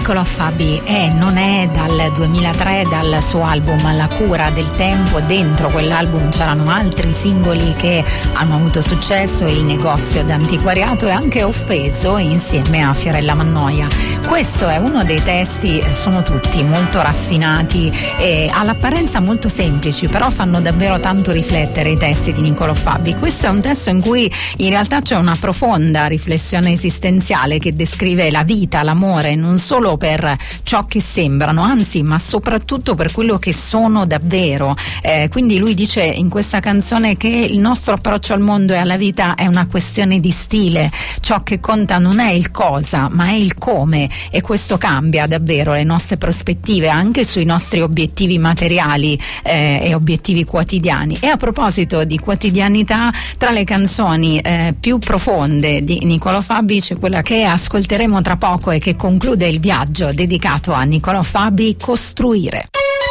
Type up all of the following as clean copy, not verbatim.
Niccolò Fabi non è dal 2003, dal suo album La cura del tempo. Dentro quell'album c'erano altri singoli che hanno avuto successo, Il negozio d'antiquariato e anche Offeso insieme a Fiorella Mannoia. Questo è uno dei testi, sono tutti molto raffinati e all'apparenza molto semplici, però fanno davvero tanto riflettere i testi di Niccolò Fabi. Questo è un testo in cui in realtà c'è una profonda riflessione esistenziale che descrive la vita, l'amore, non solo per ciò che sembrano, anzi, ma soprattutto per quello che sono davvero. Quindi lui dice in questa canzone che il nostro approccio al mondo e alla vita è una questione di stile. Ciò che conta non è il cosa, ma è il come, e questo cambia davvero le nostre prospettive anche sui nostri obiettivi materiali e obiettivi quotidiani. E a proposito di quotidianità, tra le canzoni più profonde di Niccolò Fabi c'è quella che ascolteremo tra poco e che conclude il viaggio dedicato a Niccolò Fabi, Costruire.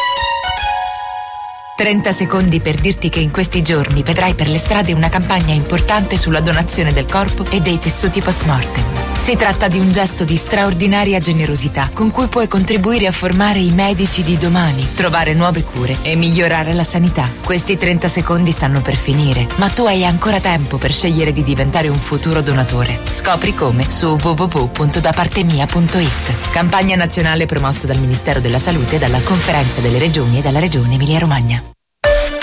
30 secondi per dirti che in questi giorni vedrai per le strade una campagna importante sulla donazione del corpo e dei tessuti post mortem. Si tratta di un gesto di straordinaria generosità con cui puoi contribuire a formare i medici di domani, trovare nuove cure e migliorare la sanità. Questi 30 secondi stanno per finire, ma tu hai ancora tempo per scegliere di diventare un futuro donatore. Scopri come su www.dapartemia.it. Campagna nazionale promossa dal Ministero della Salute, dalla Conferenza delle Regioni e dalla Regione Emilia-Romagna.